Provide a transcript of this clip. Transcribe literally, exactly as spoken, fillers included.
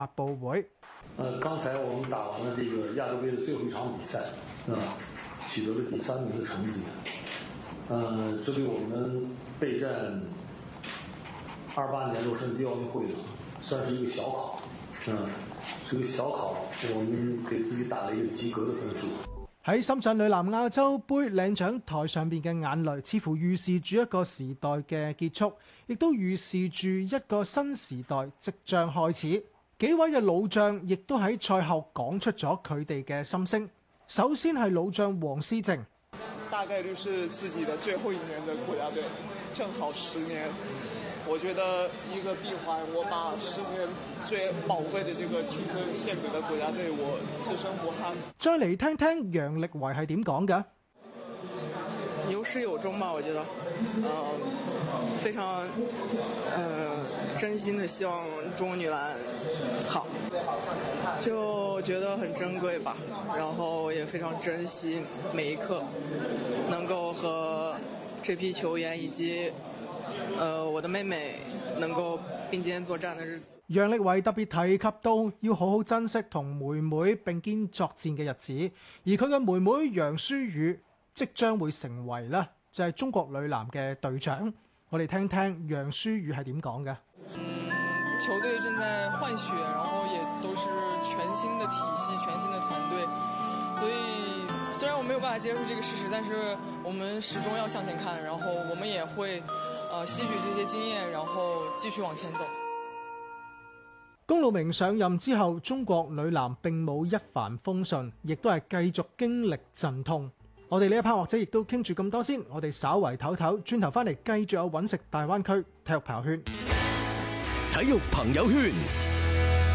發佈會。 呃，剛才我們打完了這個亞洲盃的最後一場比賽，啊，取得了第三名的成績。呃，這對我們備戰二八年洛杉磯奧運會呢，算是一個小考。嗯，這個小考，我們給自己打了一個及格的分數。 喺深圳女籃亞洲盃領獎台上邊嘅眼淚，似乎預示住一個時代嘅結束，亦都預示住一個新時代即將開始。幾位嘅老將亦都喺賽後講出咗佢哋嘅心聲。首先係老將黃思靜， 大概率是自己的最後一年的國家隊，正好十年。我覺得一個閉環，我把十年最寶貴的這個青春獻給了國家隊，我此生無憾。 再嚟聽聽楊力維係點講嘅。 有始有終吧，我覺得，呃，非常，呃，真心的希望中國女籃好，就覺得很珍貴吧，然後也非常珍惜每一刻，能夠和這批球員以及，呃，我的妹妹能夠並肩作戰的日子。 楊力維特別提及到要好好珍惜同妹妹並肩作戰嘅日子，而佢嘅妹妹楊舒雨即將會成為咧，就係中國女籃嘅隊長。我哋聽聽楊舒雨係點講嘅。 嗯，球隊正在換血，然後也都是全新的體系、全新的團隊，所以雖然我沒有辦法接受這個事實，但是我們始終要向前看，然後我們也會呃吸取這些經驗，然後繼續往前走。 龔路明上任之後，中國女籃並冇一帆風順，亦都係繼續經歷陣痛。我哋呢一 part 或者亦都傾住咁多先，我哋稍為唞唞，轉頭翻嚟繼續有揾食大灣區體育朋友圈。 體育朋友圈。